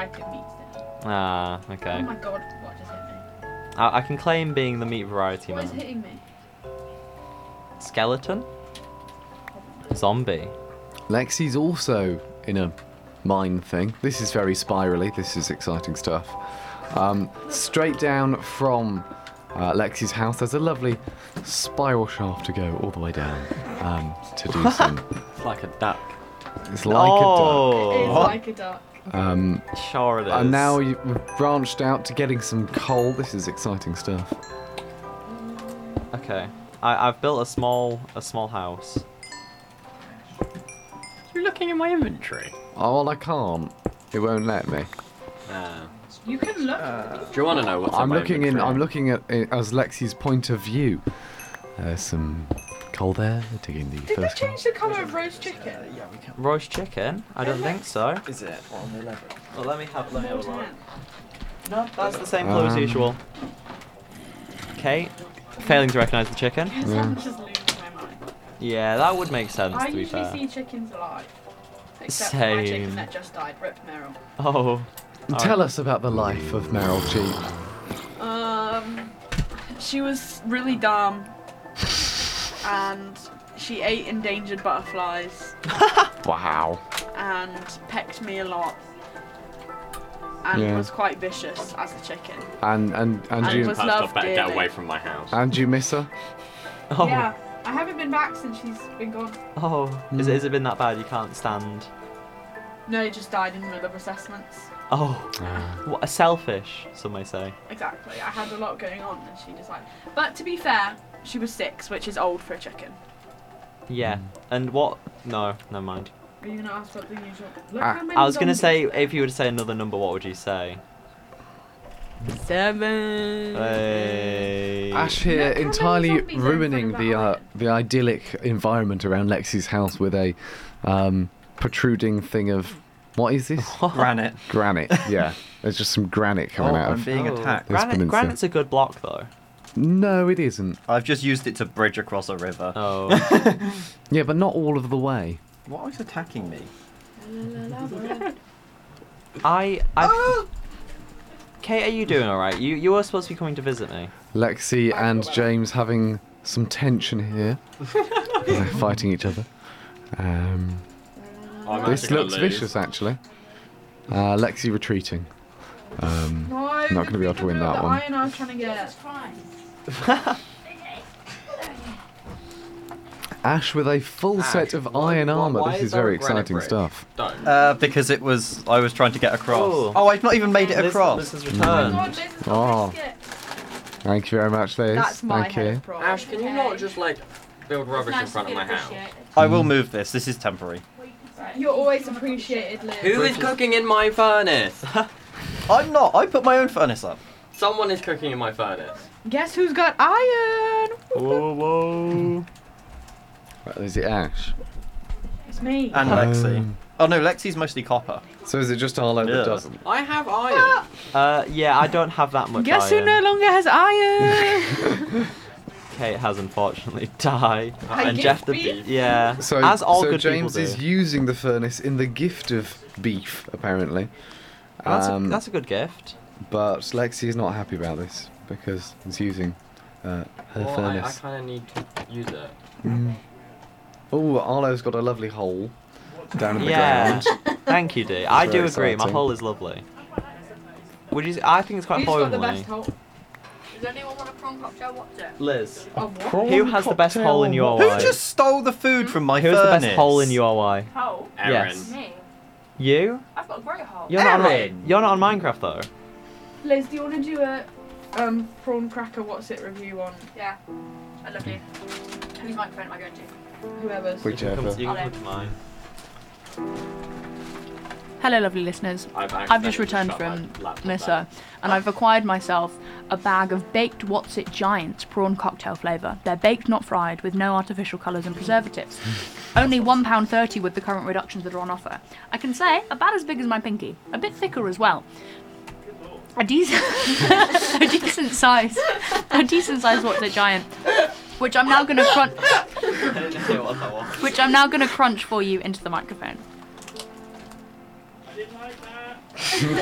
variety of meats dinner. Ah, okay. Oh my god, what just hit me? I can claim being the meat variety What is man. hitting me? Skeleton? Zombie? Lexi's also in a mine thing. This is very spirally. This is exciting stuff. Straight down from Lexi's house, there's a lovely spiral shaft to go all the way down to do some. It's like a duck. It's like a duck. It is like a duck. Sure it is. And now you've branched out to getting some coal. This is exciting stuff. Okay. I've built a small house. You're looking in my inventory. Oh, well, I can't. It won't let me. You can look. Do you want to know what's I'm in my looking inventory? I'm looking at it as Lexi's point of view. There's some coal there. Digging the Did they first coal. change the colour of roast chicken? Yeah, we can. Roast chicken? I don't think so. Is it on the level? Well, let me have a look. Yeah. No, that's the same clue as usual. Okay. Failing to recognise the chicken. Guess I'm just losing my mind. Yeah, that would make sense, I to be usually fair. see chickens alive. Except for my Same. chicken that just died, Rip Meryl. Oh. Tell us about the life of Meryl G. She was really dumb. And she ate endangered butterflies. Wow. And pecked me a lot. And Yeah. was quite vicious as a chicken. And you was Perhaps loved I'd better get dearly. away from my house. and you miss her? Oh. Yeah, I haven't been back since she's been gone. Oh. Has it been that bad you can't stand? No, he just died in the middle of assessments. Oh. What a selfish, some may say. Exactly. I had a lot going on and she decided. But to be fair, she was 6, which is old for a chicken. Yeah. And what? No, never mind. Are you going to ask what the usual... Look Ah, how many I was going to say, zombies there. if you were to say another number, what would you say? 7. Hey. Ash here Look how many entirely zombies are in ruining front of that the idyllic environment around Lexi's house with a protruding thing of what is this? Granite. Granite. Yeah, there's just some granite coming out of. being Oh. attacked. This peninsula. Granite's a good block, though. No, it isn't. I've just used it to bridge across a river. Oh. Yeah, but not all of the way. What is attacking me? Kate, are you doing alright? You were supposed to be coming to visit me. Lexi and James having some tension here. They're fighting each other. I'm This actually gonna looks lose. vicious, actually. Lexi retreating. Not going to be able to win that one. The iron I was trying to get. Ash with a full set of iron armour. This is very exciting stuff. Because I was trying to get across. Oh. Oh, I've not even made it across. Liz has Oh returned. my god, Liz has Oh. got a biscuit. Thank you very much, Liz. That's my Thank head you. of prawn. Ash, can you not just like build rubbish in front of my house? I will move this. This is temporary. You're always appreciated, Liz. Who is cooking in my furnace? I'm not. I put my own furnace up. Someone is cooking in my furnace. Guess who's got iron? Whoa, whoa. Right, is it Ash? It's me. And Lexi. Oh no, Lexi's mostly copper. So is it just Arlo Yeah. that doesn't? I have iron. Yeah, I don't have that much Guess who iron. no longer has iron? Kate has unfortunately died. I And give Jeff the beef. yeah. So, As all so good James people is do. using the furnace in the gift of beef, apparently. That's a good gift. But Lexi is not happy about this because he's using her Well, I furnace. kind of need to use it. Oh, Arlo's got a lovely hole down in the Yeah. ground. Thank you, D. I do very agree. My exciting. hole is lovely. Would you? I think it's quite Who's got the homely. best hole? Does anyone want a prawn cocktail? What's it? Liz. Oh, what? Who has the best hole in your Who eye? just stole the food from my Who has furnace? the best hole in your eye? Hole? Erin. Yes. Me. You? I've got a great hole. You're not, Erin! you're not on Minecraft though. Liz, do you want to do a prawn cracker what's it review on Yeah. I love you. Whose microphone am I going to? whoever's? Whichever. You can Olive. come to mine. Hello, lovely listeners. I've I've just accidentally returned shut from my laptop Nissa, back. and I've acquired myself a bag of baked What's It Giants prawn cocktail flavour. They're baked, not fried, with no artificial colours and preservatives. Only £1.30 with the current reductions that are on offer. I can say, about as big as my pinky. A bit thicker as well. A decent, a decent size What's It Giant, which I'm now going to crunch, which I'm now going to crunch for you into the microphone.